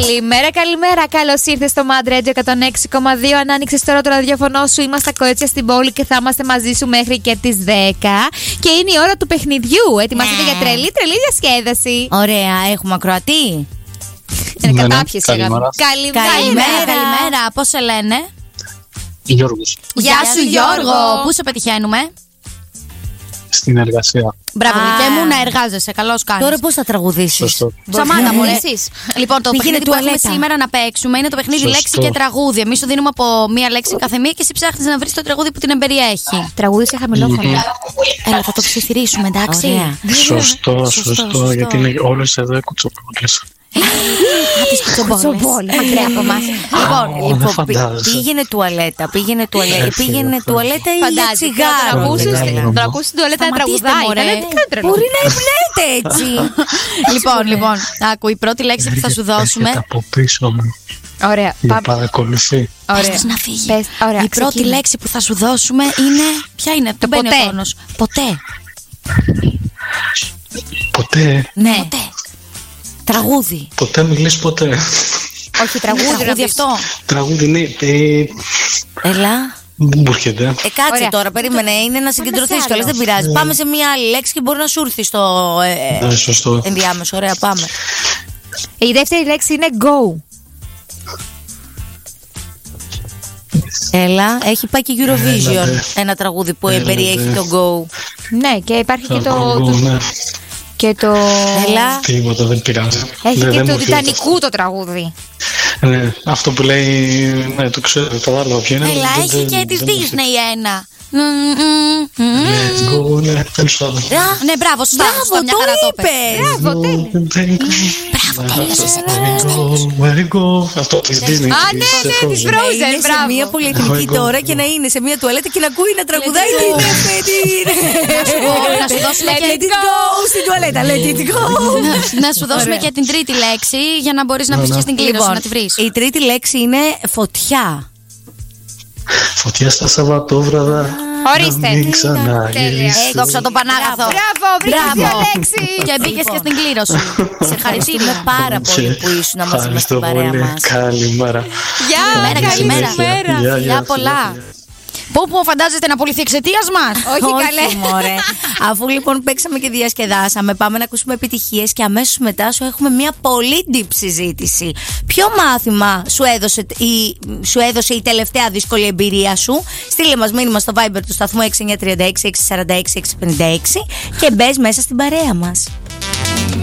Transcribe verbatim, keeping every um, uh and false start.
Καλημέρα, καλημέρα. Καλώς ήρθες στο Mad Radio εκατόν έξι κόμμα δύο. Αν άνοιξες τώρα το ραδιοφωνό σου, είμαστε τα κορίτσια στην πόλη και θα είμαστε μαζί σου μέχρι και τις δέκα. Και είναι η ώρα του παιχνιδιού. Ετοιμαστείτε για τρελή, τρελή διασκέδαση. Ωραία, έχουμε ακροατή. Είναι κατάπιεση. Καλημέρα. Καλημέρα, καλημέρα. Πώς σε λένε? Γιώργος. Γεια σου Γιώργο. Πού σε πετυχαίνουμε? Στην εργασία. Μπράβο, και μου να εργάζεσαι. Καλώς κάνεις. Τώρα πώς θα τραγουδήσεις? Σαμάτα μου, εσείς. Λοιπόν, το παιχνίδι που έχουμε σήμερα να παίξουμε είναι το παιχνίδι Σωστό. λέξη και τραγούδι. Εμείς σου δίνουμε από μία λέξη κάθε μία και εσύ ψάχνεις να βρεις το τραγούδι που την εμπεριέχει. Τραγούδι σε χαμηλόφωνο. Έλα, θα το ψιθυρίσουμε, εντάξει. Σωστό, σωστό, γιατί είναι όλες εδώ οι κουτσομπόλες. Τις κουτσομπόλες. Μακριά από εμάς. Λοιπόν, πήγαινε τουαλέτα, πήγαινε τουαλέτα, πήγαινε τουαλέτα ή για τσιγάρο. Να ακούσεις την τουαλέτα να τραγουδάει. Μπορεί να εμπνέεται έτσι. Λοιπόν, λοιπόν, άκου, η πρώτη λέξη που θα σου δώσουμε. Από πίσω μου. Ωραία. Για παρακολουθεί. Πες να φύγει. Η πρώτη λέξη που θα σου δώσουμε είναι. Ποια είναι? Το ποτέ. Ποτέ. Ποτέ. Ναι. Τραγούδι. Ποτέ μιλείς ποτέ. Όχι, τραγούδι, τραγούδι αυτό. Τραγούδι είναι. Έλα. Δεν μου έρχεται. Ε, κάτσε Ωραία. τώρα, περίμενε. Είναι να συγκεντρωθείς κιόλας, δεν πειράζει. Πάμε σε μία άλλη λέξη και μπορεί να σου έρθει στο ε, Ναι, σωστό. ενδιάμεσο. Ωραία, πάμε. Η δεύτερη λέξη είναι go. Έλα, έχει πάει και Eurovision. Έλατε. Ένα τραγούδι που Έλατε. περιέχει το go. Ναι, και υπάρχει και το. Ακούω, ναι. Και το. Έλα. Τίποτα, δεν πειράζει. Έχει Ναι, και δεν το μου έρχεται. Τιτανικού το τραγούδι. Ναι, αυτό που λέει. Ναι, το ξέρω, το άλλο ποιο είναι. Έλα, δεν- έχει δεν- και τη δεν μου έρχεται. Disney ένα. Let's go, ναι, τέλος πάντων. Α, ναι, μπράβο, σωστά. σωστά, μια χαρά το είπες. Μπράβο, τέλεια. Αυτό της Disney. Α, ναι, ναι, της Να Frozen, είναι σε μπράβο. μια πολυεθνική Oh my God. τώρα και να είναι σε μια τουαλέτα και να ακούει να τραγουδάει την Να σου δώσουμε και Let it go στην τουαλέτα. Let it go. Να σου δώσουμε και την τρίτη λέξη για να μπορείς να βρεις και στην κλήρωση να τη βρεις. Η τρίτη λέξη είναι φωτιά. Φωτιά στα Σαββατόβραδα. Ορίστε. Να μην ξαναγυρίσει. Τέλεια. Ε, δόξα τον Πανάγαθο. Μπράβο, βρήκες μια λέξη. Και μπήκες και στην κλήρωση. Σε χαρακτήρια πάρα πολύ που ήσουν μαζί μας στην Ευχαριστώ παρέα πολύ. μας. Καλημέρα. Γεια, Καλημέρα, καλημέρα. καλημέρα. Γεια, Φιλιά γεια, πολλά. φιλιά. Πού που φαντάζεστε να απολυθεί εξαιτίας μας? Όχι, καλέ. μωρέ. Αφού λοιπόν παίξαμε και διασκεδάσαμε, πάμε να ακούσουμε επιτυχίες και αμέσως μετά σου έχουμε μια πολύ deep συζήτηση. Ποιο μάθημα σου έδωσε η, σου έδωσε η τελευταία δύσκολη εμπειρία σου? Στείλε μας μήνυμα στο Viber του σταθμού έξι εννιά τρία έξι έξι τέσσερα έξι έξι πέντε έξι και μπες μέσα στην παρέα μας.